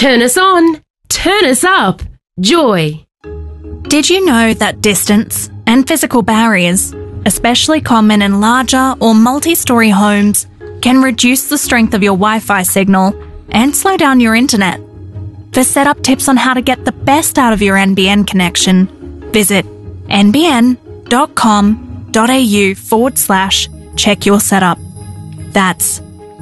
Turn us on. Turn us up. Joy. Did you know that distance and physical barriers, especially common in larger or multi-storey homes, can reduce the strength of your Wi-Fi signal and slow down your internet? For setup tips on how to get the best out of your NBN connection, visit nbn.com.au/check your setup. That's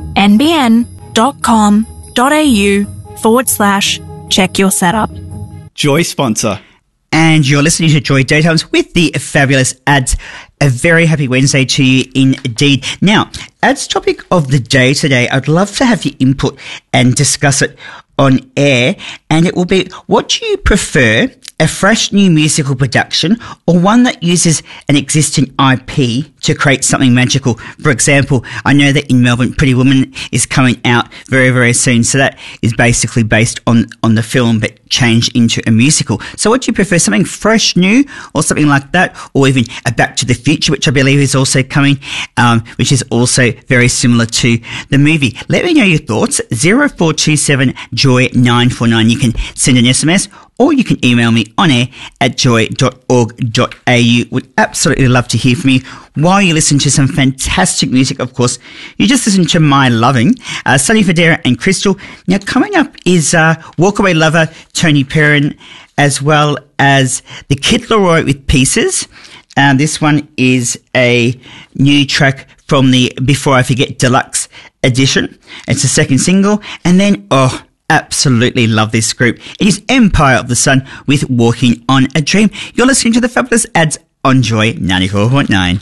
nbn.com.au/check your setup. Joy sponsor. And you're listening to Joy Daytimes with the fabulous Ads. A very happy Wednesday to you indeed. Now, Ads topic of the day today, I'd love to have your input and discuss it on air. And it will be, what do you prefer, a fresh new musical production or one that uses an existing IP to create something magical? For example, I know that in Melbourne, Pretty Woman is coming out very, very soon. So that is basically based on the film, but changed into a musical. So what do you prefer, something fresh, new, or something like that? Or even a Back to the Future, which I believe is also coming, which is also very similar to the movie. Let me know your thoughts. 0427 Joy 949. You can send an SMS or you can email me on air at joy.org.au. Would absolutely love to hear from you while you listen to some fantastic music. Of course, you just listen to My Loving, Sonny Fodera and Crystal. Now, coming up is Walkaway Lover, Tony Perrin, as well as the Kid Laroi with Pieces. This one is a new track from the Before I Forget Deluxe edition. It's the second single. And then, absolutely love this group. It is Empire of the Sun with Walking on a Dream. You're listening to the fabulous Ads on Joy 94.9.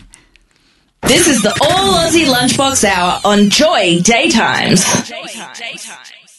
This is the All Aussie Lunchbox Hour on Joy Daytimes.